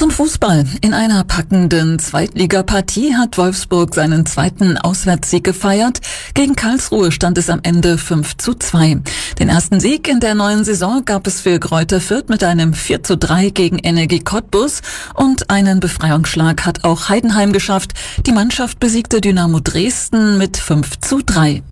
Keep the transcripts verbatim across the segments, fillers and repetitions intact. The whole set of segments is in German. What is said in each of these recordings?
Zum Fußball. In einer packenden Zweitligapartie hat Wolfsburg seinen zweiten Auswärtssieg gefeiert. Gegen Karlsruhe stand es am Ende fünf zu zwei. Den ersten Sieg in der neuen Saison gab es für Greuther Fürth mit einem vier zu drei gegen Energie Cottbus und einen Befreiungsschlag hat auch Heidenheim geschafft. Die Mannschaft besiegte Dynamo Dresden mit fünf zu drei.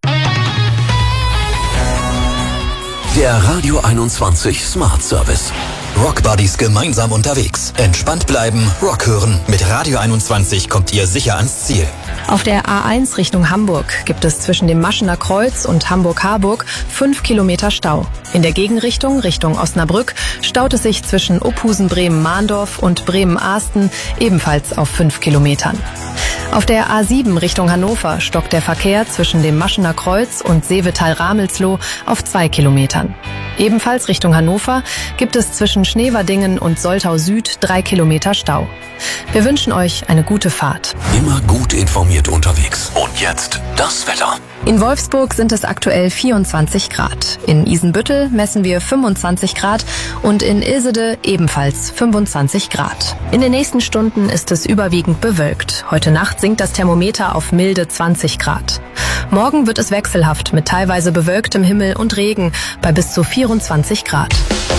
Der Radio einundzwanzig Smart Service. Rock Buddies gemeinsam unterwegs. Entspannt bleiben, Rock hören. Mit Radio einundzwanzig kommt ihr sicher ans Ziel. Auf der A eins Richtung Hamburg gibt es zwischen dem Maschener Kreuz und Hamburg-Harburg fünf Kilometer Stau. In der Gegenrichtung, Richtung Osnabrück, staut es sich zwischen Opusen-Bremen-Mahndorf und Bremen-Ahsten ebenfalls auf fünf Kilometern. Auf der A sieben Richtung Hannover stockt der Verkehr zwischen dem Maschener Kreuz und Seevetal-Ramelsloh auf zwei Kilometern. Ebenfalls Richtung Hannover gibt es zwischen Schneverdingen und Soltau Süd drei Kilometer Stau. Wir wünschen euch eine gute Fahrt. Immer gut informiert unterwegs. Und jetzt das Wetter. In Wolfsburg sind es aktuell vierundzwanzig Grad. In Isenbüttel messen wir fünfundzwanzig Grad und in Ilsede ebenfalls fünfundzwanzig Grad. In den nächsten Stunden ist es überwiegend bewölkt. Heute Nacht sinkt das Thermometer auf milde zwanzig Grad. Morgen wird es wechselhaft mit teilweise bewölktem Himmel und Regen bei bis zu vierundzwanzig Grad.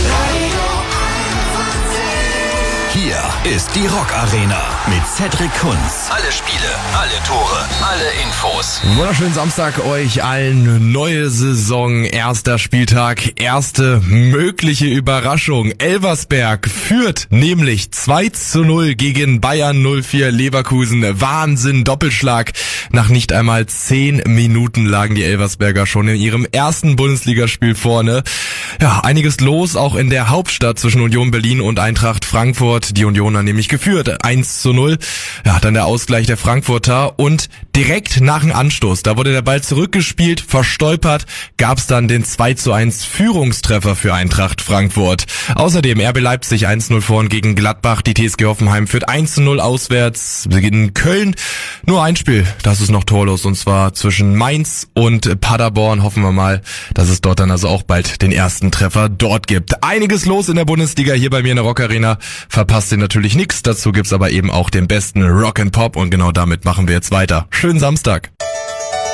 Hier ist die Rock Arena mit Cedric Kunz. Alle Spiele, alle Tore, alle Infos. Wunderschönen Samstag euch allen. Neue Saison, erster Spieltag, erste mögliche Überraschung. Elversberg führt nämlich zwei zu null gegen Bayern null vier Leverkusen. Wahnsinn, Doppelschlag. Nach nicht einmal zehn Minuten lagen die Elversberger schon in ihrem ersten Bundesligaspiel vorne. Ja, einiges los, auch in der Hauptstadt zwischen Union Berlin und Eintracht Frankfurt. Die Unioner nämlich geführt, eins zu null. Ja, dann der Ausgleich der Frankfurter und direkt nach dem Anstoß, da wurde der Ball zurückgespielt, verstolpert, gab's dann den zwei zu eins Führungstreffer für Eintracht Frankfurt. Außerdem R B Leipzig eins zu null vorn gegen Gladbach, die T S G Hoffenheim führt eins zu null auswärts in Köln. Nur ein Spiel, das ist noch torlos, und zwar zwischen Mainz und Paderborn. Hoffen wir mal, dass es dort dann also auch bald den ersten Treffer dort gibt. Einiges los in der Bundesliga hier bei mir in der Rock Arena. Verpasst ihr natürlich nichts. Dazu gibt's aber eben auch den besten Rock and Pop und genau damit machen wir jetzt weiter. Schönen Samstag.